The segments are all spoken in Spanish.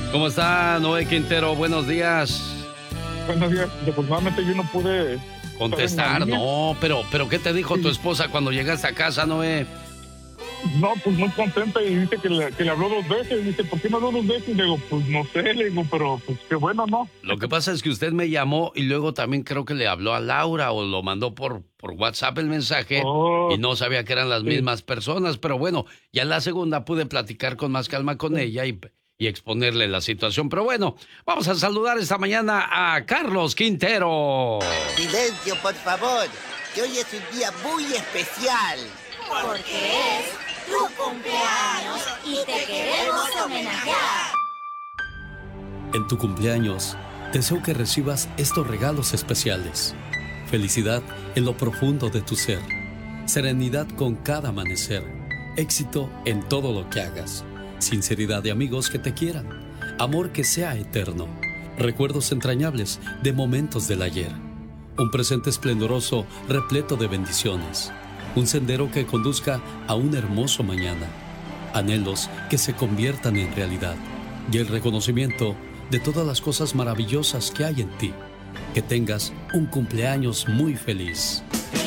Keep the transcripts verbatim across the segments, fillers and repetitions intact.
¿Cómo está Noé Quintero? Buenos días. Buenos días. Desafortunadamente yo no pude contestar. No, pero, pero ¿qué te dijo sí. tu esposa cuando llegaste a casa, Noé? No, pues muy contenta y dice que le, que le habló dos veces. Dice, ¿por qué me habló dos veces? Le digo, pues no sé, le digo, pero pues qué bueno, ¿no? Lo que pasa es que usted me llamó y luego también creo que le habló a Laura o lo mandó por, por WhatsApp el mensaje oh, y no sabía que eran las sí. mismas personas. Pero bueno, ya en la segunda pude platicar con más calma con ella y, y exponerle la situación. Pero bueno, vamos a saludar esta mañana a Carlos Quintero. Silencio, por favor, que hoy es un día muy especial. Porque es tu cumpleaños y te queremos homenajear. En tu cumpleaños, deseo que recibas estos regalos especiales. Felicidad en lo profundo de tu ser. Serenidad con cada amanecer. Éxito en todo lo que hagas. Sinceridad de amigos que te quieran. Amor que sea eterno. Recuerdos entrañables de momentos del ayer. Un presente esplendoroso repleto de bendiciones. Un sendero que conduzca a un hermoso mañana. Anhelos que se conviertan en realidad. Y el reconocimiento de todas las cosas maravillosas que hay en ti. Que tengas un cumpleaños muy feliz.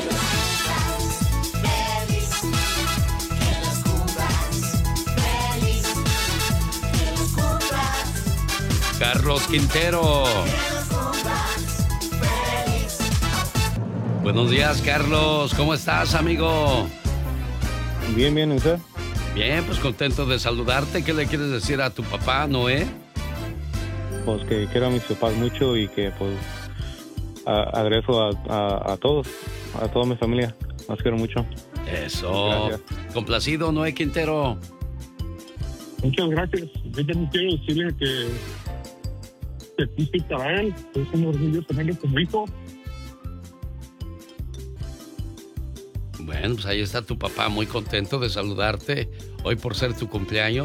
Carlos Quintero. Buenos días, Carlos. ¿Cómo estás, amigo? Bien, bien, ¿usted? Bien, pues contento de saludarte. ¿Qué le quieres decir a tu papá, Noé? Pues que quiero a mis papás mucho y que pues a, agradezco a, a, a todos, a toda mi familia. Los quiero mucho. Eso. Gracias. Complacido, Noé Quintero. Muchas gracias. Yo también quiero decirle que que fuiste para él. Es un orgullo tenerlo como hijo. Bueno, pues ahí está tu papá muy contento de saludarte hoy por ser tu cumpleaños.